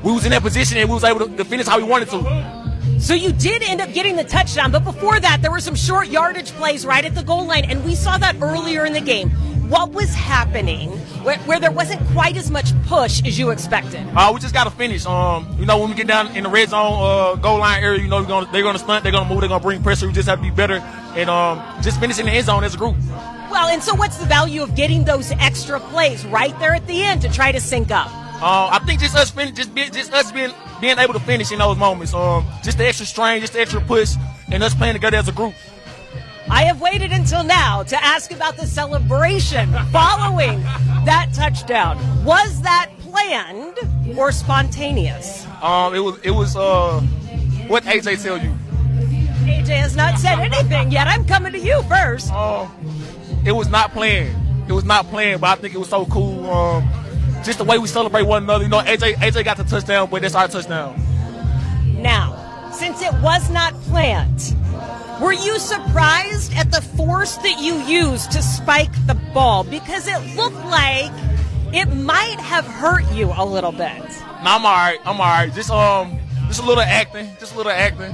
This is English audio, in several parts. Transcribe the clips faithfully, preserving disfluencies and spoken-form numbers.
we was in that position and we was able to, to finish how we wanted to. So you did end up getting the touchdown, but before that, there were some short yardage plays right at the goal line, and we saw that earlier in the game. What was happening where, where there wasn't quite as much push as you expected? Uh, we just got to finish. Um, you know, when we get down in the red zone uh, goal line area, you know, we're gonna, they're going to stunt, they're going to move, they're going to bring pressure. We just have to be better and um, just finish in the end zone as a group. Well, and so what's the value of getting those extra plays right there at the end to try to sync up? Uh, I think just us, fin- just, be, just us being being able to finish in those moments. Um, just the extra strain, just the extra push, and us playing together as a group. I have waited until now to ask about the celebration following that touchdown. Was that planned or spontaneous? Um, it was. It was. Uh, what A J tell you? A J has not said anything yet. I'm coming to you first. Um, it was not planned. It was not planned, but I think it was so cool. Um, just the way we celebrate one another. You know, A J A J got the touchdown, but that's our touchdown. Now, since it was not planned, were you surprised at the force that you used to spike the ball? Because it looked like it might have hurt you a little bit. No, I'm all right. I'm all right. Just um, just a little acting. Just a little acting.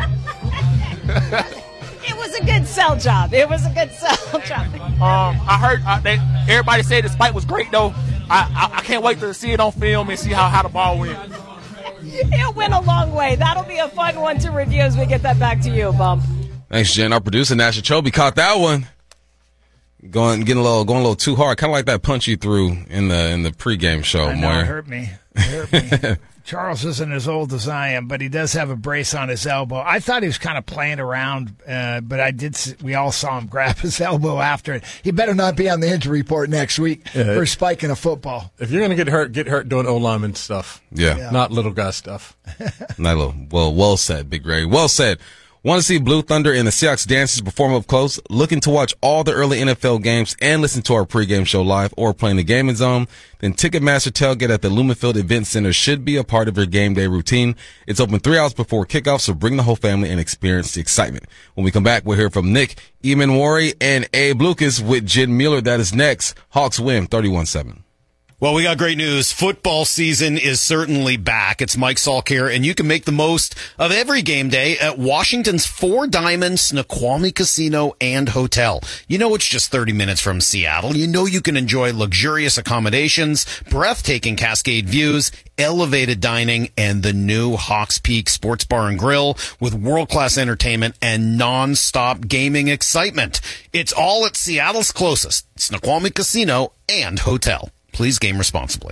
It was a good sell job. It was a good sell job. Um, I heard uh, they, everybody said the spike was great, though. I, I I can't wait to see it on film and see how, how the ball went. It went a long way. That'll be a fun one to review as we get that back to you, Bump. Thanks, Jen. Our producer, Nasha Chobe, caught that one. Going, getting a little, going a little too hard. Kind of like that punch you threw in the in the pregame show. I know, Moyer. it hurt me. It hurt me. Charles isn't as old as I am, but he does have a brace on his elbow. I thought he was kind of playing around, uh, but I did. See, we all saw him grab his elbow after it. He better not be on the injury report next week Yeah. for spiking a football. If you're going to get hurt, get hurt doing O-lineman stuff. Yeah. Yeah. Not little guy stuff. Not little. Well, well said, Big Ray. Well said. Want to see Blue Thunder and the Seahawks dancers perform up close? Looking to watch all the early N F L games and listen to our pregame show live or playing the Gaming Zone? Then Ticketmaster tailgate at the Lumenfield Event Center should be a part of your game day routine. It's open three hours before kickoff, so bring the whole family and experience the excitement. When we come back, we'll hear from Nick Eamon-Wari and Abe Lucas with Jen Mueller. That is next. Hawks win thirty-one seven. Well, we got great news. Football season is certainly back. It's Mike Salk here, and you can make the most of every game day at Washington's Four Diamond Snoqualmie Casino and Hotel. You know it's just thirty minutes from Seattle. You know you can enjoy luxurious accommodations, breathtaking Cascade views, elevated dining, and the new Hawks Peak Sports Bar and Grill with world-class entertainment and non-stop gaming excitement. It's all at Seattle's closest, Snoqualmie Casino and Hotel. Please game responsibly.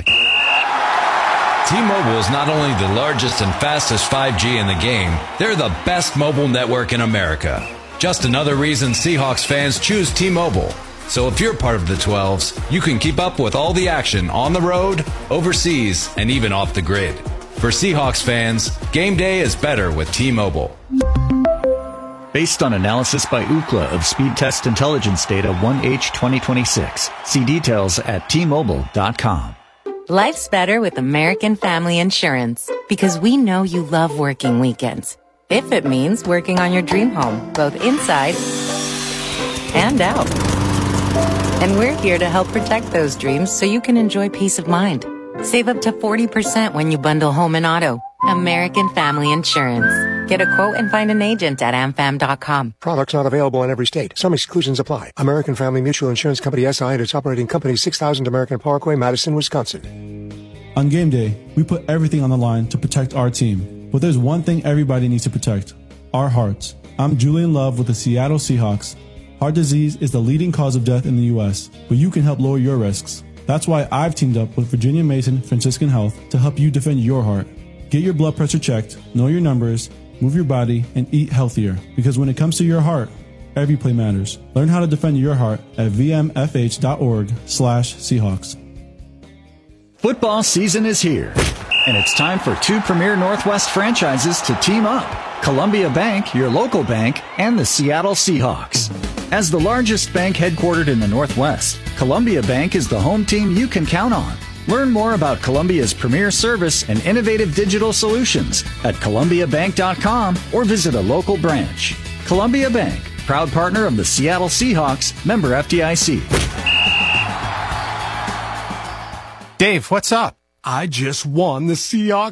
T-Mobile is not only the largest and fastest five G in the game, they're the best mobile network in America. Just another reason Seahawks fans choose T-Mobile. So if you're part of the twelves, you can keep up with all the action on the road, overseas, and even off the grid. For Seahawks fans, game day is better with T-Mobile. Based on analysis by Ookla of speed test intelligence data one H twenty twenty-six. See details at T Mobile dot com. Life's better with American Family Insurance because we know you love working weekends. If it means working on your dream home, both inside and out. And we're here to help protect those dreams so you can enjoy peace of mind. Save up to forty percent when you bundle home and auto. American Family Insurance. Get a quote and find an agent at am fam dot com. Products not available in every state. Some exclusions apply. American Family Mutual Insurance Company S I and its operating company six thousand American Parkway, Madison, Wisconsin. On game day, we put everything on the line to protect our team. But there's one thing everybody needs to protect. Our hearts. I'm Julian Love with the Seattle Seahawks. Heart disease is the leading cause of death in the U S, but you can help lower your risks. That's why I've teamed up with Virginia Mason Franciscan Health to help you defend your heart. Get your blood pressure checked, know your numbers, move your body, and eat healthier. Because when it comes to your heart, every play matters. Learn how to defend your heart at v m f h dot org slash Seahawks. Football season is here, and it's time for two premier Northwest franchises to team up. Columbia Bank, your local bank, and the Seattle Seahawks. As the largest bank headquartered in the Northwest, Columbia Bank is the home team you can count on. Learn more about Columbia's premier service and innovative digital solutions at columbia bank dot com or visit a local branch. Columbia Bank, proud partner of the Seattle Seahawks, member F D I C. Dave, what's up? I just won the Seahawks